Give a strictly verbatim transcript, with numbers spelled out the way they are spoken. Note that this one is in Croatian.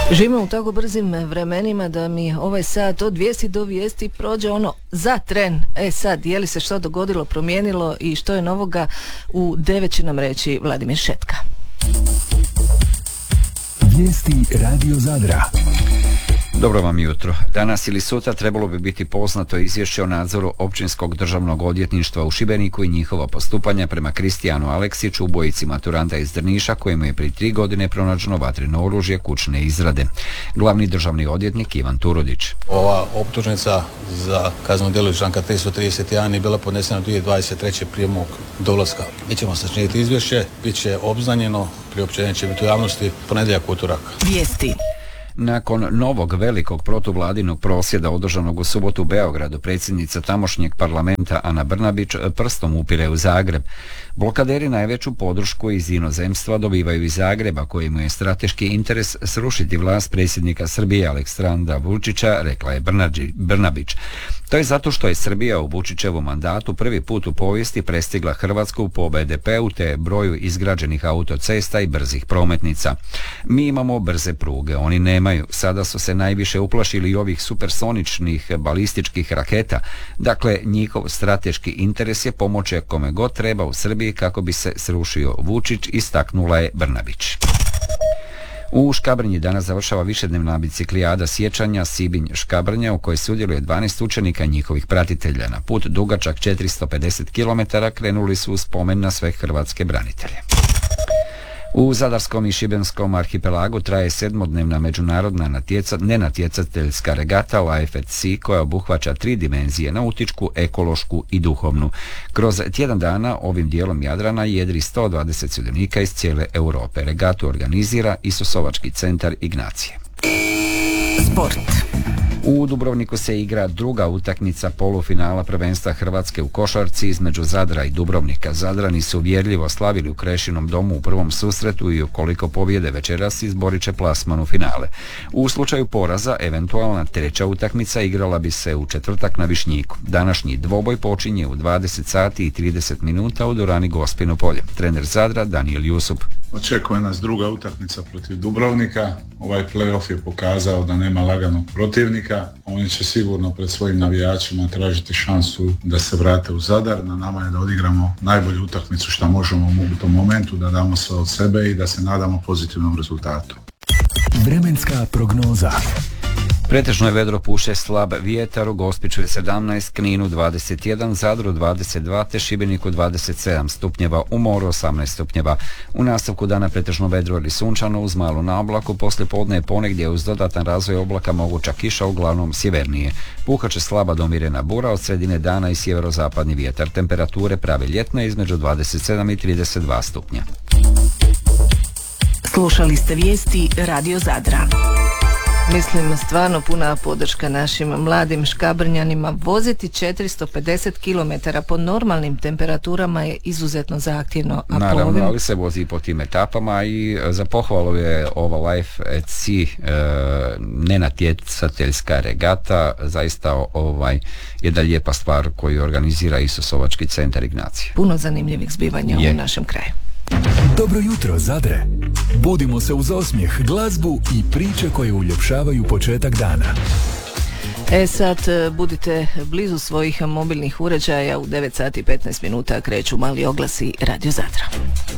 Živimo u tako brzim vremenima da mi ovaj sat od vijesti do vijesti prođe ono za tren. E sad, je li se što dogodilo, promijenilo i što je novoga, u devet će nam reći Vladimir Šetka. Vijesti Radio Zadra. Dobro vam jutro. Danas ili sutra trebalo bi biti poznato izvješće o nadzoru Općinskog državnog odvjetništva u Šibeniku i njihova postupanja prema Kristijanu Aleksiću, ubojici maturanta iz Drniša, kojemu je prije tri godine pronađeno vatreno oružje kućne izrade. Glavni državni odvjetnik Ivan Turudić. Ova optužnica za kazneno djelo iz članka tristo trideset jedan je bila podnesena dvije tisuće dvadeset treće prije mog dolaska. Mi ćemo sačiniti izvješće, bit će obznanjeno, priopćenje će biti u javnosti ponedjeljak, utorak. Vijesti. Nakon novog velikog protuvladinog prosvjeda održanog u subotu u Beogradu, predsjednica tamošnjeg parlamenta Ana Brnabić prstom upire u Zagreb. Blokaderi najveću podršku iz inozemstva dobivaju iz Zagreba, kojemu je strateški interes srušiti vlast predsjednika Srbije Aleksandra Vučića, rekla je Brnabić. To je zato što je Srbija u Vučićevom mandatu prvi put u povijesti prestigla Hrvatsku po be de peu te broju izgrađenih autocesta i brzih prometnica. Mi imamo brze pruge, oni nemaju. Sada su se najviše uplašili ovih supersoničnih balističkih raketa. Dakle, njihov strateški interes je pomoći kome god treba u Srbiji kako bi se srušio Vučić, istaknula je Brnabić. U Škabrnji danas završava višednevna biciklijada sjećanja Sibinj-Škabrnja, u kojoj sudjeluje dvanaest učenika i njihovih pratitelja. Na put dugačak četiristo pedeset kilometara krenuli su u spomen na sve hrvatske branitelje. U Zadarskom i Šibenskom arhipelagu traje sedmodnevna međunarodna natjeca, nenatjecateljska regata Life at Sea, koja obuhvaća tri dimenzije: nautičku, ekološku i duhovnu. Kroz tjedan dana ovim dijelom Jadrana jedri sto dvadeset sudionika iz cijele Europe. Regatu organizira Isusovački centar Ignacije. Sport. U Dubrovniku se igra druga utakmica polufinala prvenstva Hrvatske u košarci između Zadra i Dubrovnika. Zadrani su uvjerljivo slavili u Krešinom domu u prvom susretu i ukoliko pobjede večeras izborit će plasman u finale. U slučaju poraza, eventualna treća utakmica igrala bi se u četvrtak na Višnjiku. Današnji dvoboj počinje u dvadeset sati i trideset minuta u dvorani Gospino polje. Trener Zadra Daniel Jusup. Očekuje nas druga utakmica protiv Dubrovnika. Ovaj play-off je pokazao da nema laganog protivnika. Oni će sigurno pred svojim navijačima tražiti šansu da se vrate u Zadar. Na nama je da odigramo najbolju utakmicu što možemo u tom momentu, da damo sve od sebe i da se nadamo pozitivnom rezultatu. Vremenska prognoza. Pretežno je vedro, puše slab vjetar, u Gospiću je sedamnaest, Kninu dvadeset jedan, Zadru dvadeset dva te Šibeniku dvadeset sedam stupnjeva, u moru osamnaest stupnjeva. U nastavku dana pretežno vedro ili sunčano uz malu naoblaku, poslije podne je ponegdje uz dodatan razvoj oblaka moguća kiša, uglavnom sjevernije. Puhaće slaba do umirena bura, od sredine dana i sjeverozapadni vjetar. Temperature prave ljetne između dvadeset sedam i trideset dva stupnja. Slušali ste vijesti Radio Zadra. Mislim, stvarno puna podrška našim mladim Škabrnjanima. Voziti četiristo pedeset kilometara po normalnim temperaturama je izuzetno zahtjevno. A Naravno, ovim... ali se vozi po tim etapama i za pohvalu je ova Life at Sea e, nenatjecateljska regata, zaista ovaj jedna lijepa stvar koju organizira Isusovački centar Ignacije. Puno zanimljivih zbivanja je u našem kraju. Dobro jutro, Zadre. Budimo se uz osmijeh, glazbu i priče koje uljepšavaju početak dana. E sad, budite blizu svojih mobilnih uređaja, u devet sati i petnaest minuta kreću mali oglasi Radio Zadra.